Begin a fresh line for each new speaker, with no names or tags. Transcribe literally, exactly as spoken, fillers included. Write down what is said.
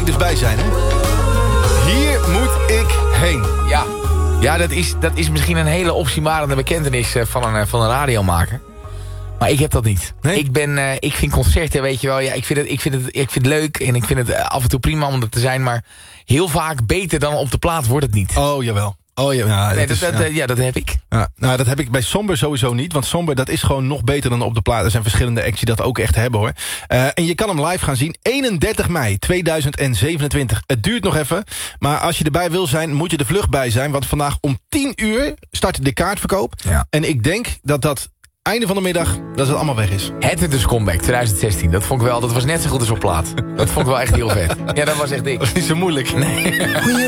ik dus bij zijn, hè? Hier moet ik heen.
Ja, ja dat, is, dat is misschien een hele opzienbarende bekentenis van een, van een radiomaker. Maar ik heb dat niet.
Nee?
Ik, ben, uh, ik vind concerten, weet je wel, ja, ik, vind het, ik, vind het, ik vind het leuk en ik vind het af en toe prima om er te zijn. Maar heel vaak beter dan op de plaat wordt het niet.
Oh, jawel. Oh, ja, ja,
nee,
dat,
dat,
is,
dat,
ja.
ja, dat heb ik.
Ja, nou, dat heb ik bij Somber sowieso niet. Want Somber, dat is gewoon nog beter dan op de plaat. Er zijn verschillende acts die dat ook echt hebben, hoor. Uh, en je kan hem live gaan zien. eenendertig mei tweeduizend zevenentwintig. Het duurt nog even. Maar als je erbij wil zijn, moet je er vlug bij zijn. Want vandaag om tien uur start de kaartverkoop. Ja. En ik denk dat dat einde van de middag, dat het allemaal weg is.
Het Winter's Comeback twintig zestien. Dat vond ik wel, dat was net zo goed als op plaat. Dat vond ik wel echt heel vet. Ja, dat was echt dik.
Dat is niet zo moeilijk.
Nee.